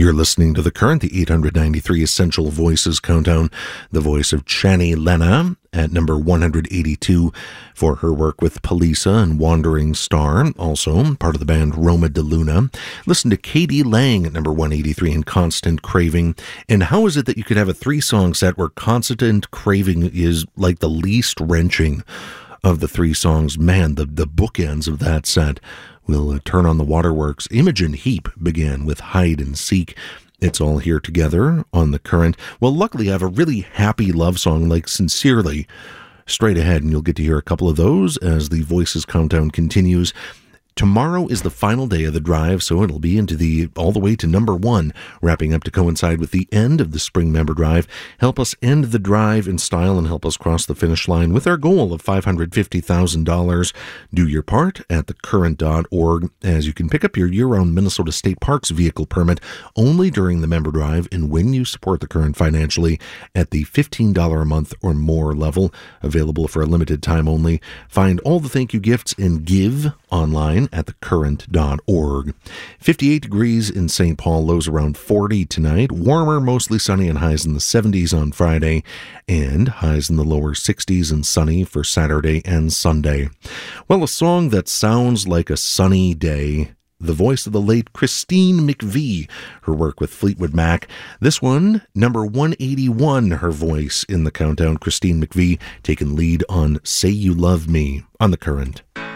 You're listening to The Current, the 893 Essential Voices Countdown. The voice of Channy Lena at number 182 for her work with Polisa and Wandering Star. Also part of the band Roma de Luna. Listen to Katie Lang at number 183 in Constant Craving. And how is it that you could have a 3-song set where Constant Craving is like the least wrenching of the 3 songs? Man, the bookends of that set. We'll turn on the waterworks. Imogen Heap began with Hide and Seek. It's all here together on The Current. Well, luckily I have a really happy love song like Sincerely straight ahead, and you'll get to hear a couple of those as the Voices Countdown continues. Tomorrow is the final day of the drive, so it'll be all the way to number 1, wrapping up to coincide with the end of the spring member drive. Help us end the drive in style and help us cross the finish line with our goal of $550,000. Do your part at thecurrent.org, as you can pick up your year-round Minnesota State Parks vehicle permit only during the member drive and when you support The Current financially at the $15 a month or more level, available for a limited time only. Find all the thank you gifts and give online at thecurrent.org. 58 degrees in St. Paul, lows around 40 tonight. Warmer, mostly sunny, and highs in the 70s on Friday, and highs in the lower 60s and sunny for Saturday and Sunday. Well, a song that sounds like a sunny day. The voice of the late Christine McVie, her work with Fleetwood Mac. This one, number 181, her voice in the countdown. Christine McVie taking lead on Say You Love Me on The Current.